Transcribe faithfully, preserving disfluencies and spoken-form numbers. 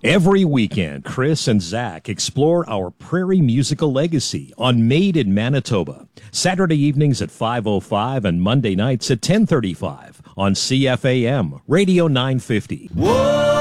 Every weekend, Chris and Zach explore our prairie musical legacy on Made in Manitoba. Saturday evenings at five oh five and Monday nights at ten thirty-five on C F A M, Radio nine fifty. Whoa!